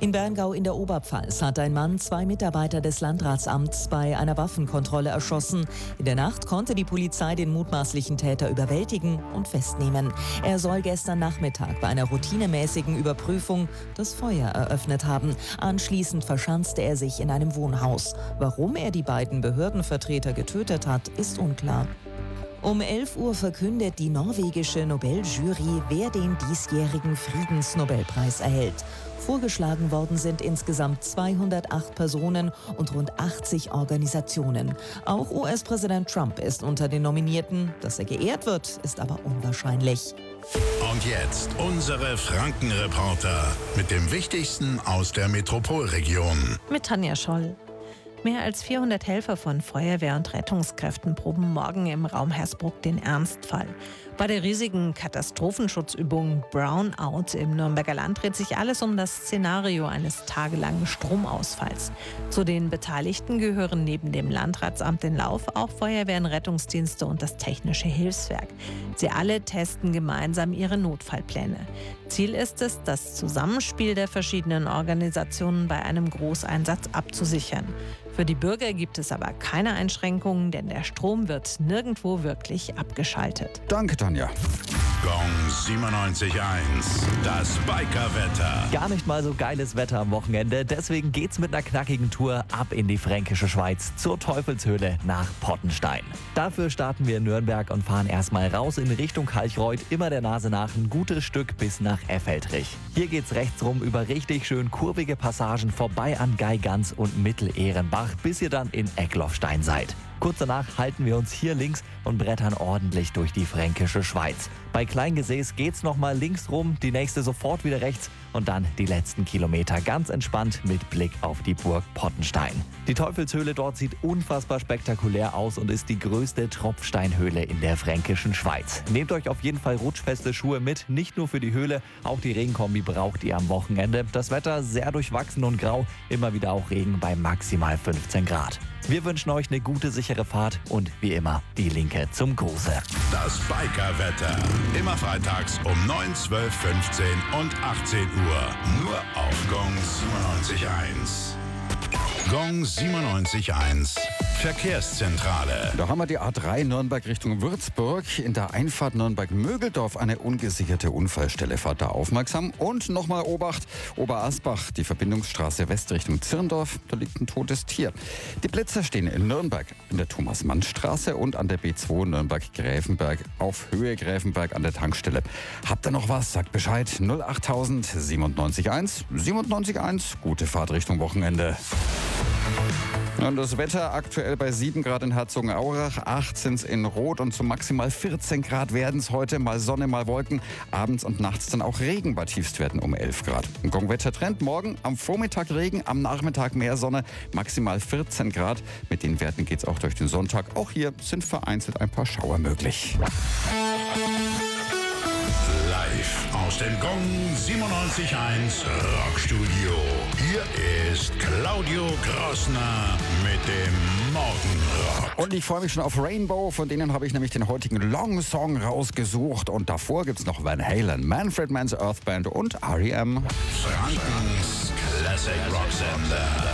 In Berngau in der Oberpfalz hat ein Mann 2 Mitarbeiter des Landratsamts bei einer Waffenkontrolle erschossen. In der Nacht konnte die Polizei den mutmaßlichen Täter überwältigen und festnehmen. Er soll gestern Nachmittag bei einer routinemäßigen Überprüfung das Feuer eröffnet haben. Anschließend verschanzte er sich in einem Wohnhaus. Warum er die beiden Behördenvertreter getötet hat, ist unklar. Um 11 Uhr verkündet die norwegische Nobeljury, wer den diesjährigen Friedensnobelpreis erhält. Vorgeschlagen worden sind insgesamt 208 Personen und rund 80 Organisationen. Auch US-Präsident Trump ist unter den Nominierten. Dass er geehrt wird, ist aber unwahrscheinlich. Und jetzt unsere Frankenreporter mit dem Wichtigsten aus der Metropolregion. Mit Tanja Scholl. Mehr als 400 Helfer von Feuerwehr und Rettungskräften proben morgen im Raum Hersbruck den Ernstfall. Bei der riesigen Katastrophenschutzübung Brownout im Nürnberger Land dreht sich alles um das Szenario eines tagelangen Stromausfalls. Zu den Beteiligten gehören neben dem Landratsamt in Lauf auch Feuerwehren, Rettungsdienste und das Technische Hilfswerk. Sie alle testen gemeinsam ihre Notfallpläne. Ziel ist es, das Zusammenspiel der verschiedenen Organisationen bei einem Großeinsatz abzusichern. Für die Bürger gibt es aber keine Einschränkungen, denn der Strom wird nirgendwo wirklich abgeschaltet. Danke, Tanja. Gong 97.1, das Bikerwetter. Gar nicht mal so geiles Wetter am Wochenende, deswegen geht's mit einer knackigen Tour ab in die fränkische Schweiz zur Teufelshöhle nach Pottenstein. Dafür starten wir in Nürnberg und fahren erstmal raus in Richtung Kalchreuth, immer der Nase nach ein gutes Stück bis nach Effeltrich. Hier geht's rechts rum über richtig schön kurvige Passagen vorbei an Geigans und Mittelehrenbach, bis ihr dann in Eckloffstein seid. Kurz danach halten wir uns hier links und brettern ordentlich durch die fränkische Schweiz. Bei Kleingesäß geht's nochmal links rum, die nächste sofort wieder rechts und dann die letzten Kilometer ganz entspannt mit Blick auf die Burg Pottenstein. Die Teufelshöhle dort sieht unfassbar spektakulär aus und ist die größte Tropfsteinhöhle in der fränkischen Schweiz. Nehmt euch auf jeden Fall rutschfeste Schuhe mit, nicht nur für die Höhle, auch die Regenkombi braucht ihr am Wochenende. Das Wetter sehr durchwachsen und grau, immer wieder auch Regen bei maximal 15 Grad. Wir wünschen euch eine gute, sichere Fahrt und wie immer die Linke zum Gruße. Das Bikerwetter. Immer freitags um 9, 12, 15 und 18 Uhr. Nur auf Gong 97.1. Gong 97.1. Verkehrszentrale. Da haben wir die A3 Nürnberg Richtung Würzburg. In der Einfahrt Nürnberg-Mögeldorf eine ungesicherte Unfallstelle. Fahrt da aufmerksam. Und nochmal Obacht, Oberasbach, die Verbindungsstraße West Richtung Zirndorf. Da liegt ein totes Tier. Die Blitzer stehen in Nürnberg in der Thomas-Mann-Straße und an der B2 Nürnberg-Gräfenberg auf Höhe Gräfenberg an der Tankstelle. Habt ihr noch was? Sagt Bescheid. 08000 97.1 97.1. Gute Fahrt Richtung Wochenende. Und das Wetter aktuell bei 7 Grad in Herzogenaurach, 18 in Roth und zu maximal 14 Grad werden es heute. Mal Sonne, mal Wolken. Abends und nachts dann auch Regen bei Tiefstwerten um 11 Grad. Ein Gong-Wettertrend. Morgen am Vormittag Regen, am Nachmittag mehr Sonne, maximal 14 Grad. Mit den Werten geht es auch durch den Sonntag. Auch hier sind vereinzelt ein paar Schauer möglich. Live aus dem Gong 97.1 Rockstudio. Hier ist Claudio Grossner mit dem Morgenrock. Und ich freue mich schon auf Rainbow. Von denen habe ich nämlich den heutigen Long Song rausgesucht. Und davor gibt es noch Van Halen, Manfred Mann's Earth Band und R.E.M. Frankens Classic Rock Sender.